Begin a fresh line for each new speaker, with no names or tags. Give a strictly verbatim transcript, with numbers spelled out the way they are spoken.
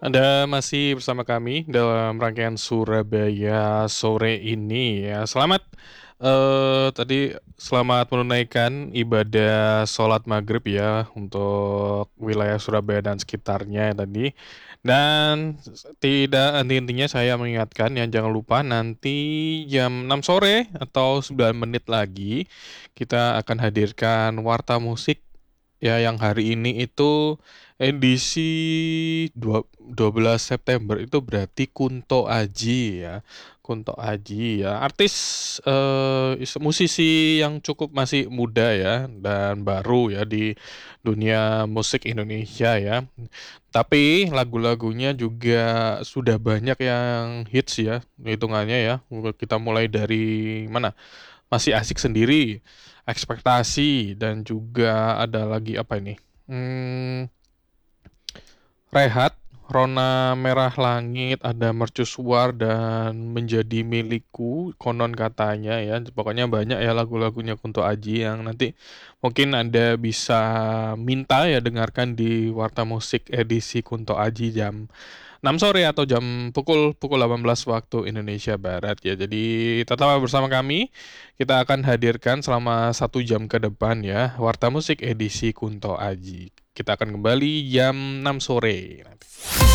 Anda masih bersama kami dalam rangkaian Surabaya sore ini ya. Selamat eee, tadi selamat menunaikan ibadah sholat maghrib ya untuk wilayah Surabaya dan sekitarnya tadi. Dan s tidak henti-hentinya saya mengingatkan ya, jangan lupa nanti jam enam sore atau sembilan menit lagi kita akan hadirkan warta musik ya, yang hari ini itu edisi dua 12 September, itu berarti Kunto Aji ya. Kunto Aji ya, artis, eee, is musisi yang cukup masih muda ya dan baru ya di dunia musik Indonesia ya. Tapi lagu-lagunya juga sudah banyak yang hits ya, hitungannya ya. Mulai kita mulai dari mana, Masih Asik Sendiri, Ekspektasi, dan juga ada lagi apa ini, mmm Rehat, Rona Merah Langit, ada Mercusuar, dan Menjadi Milikku konon katanya ya. Pokoknya banyak ya lagu-lagunya Kunto Aji yang nanti mungkin Anda bisa minta ya dengarkan di Warta Musik edisi Kunto Aji jam enam sore atau jam pukul pukul delapan belas waktu Indonesia Barat ya. Jadi tetaplah bersama kami, kita akan hadirkan selama satu jam ke depan ya, Warta Musik edisi Kunto Aji. Kita akan kembali jam enam sore nanti.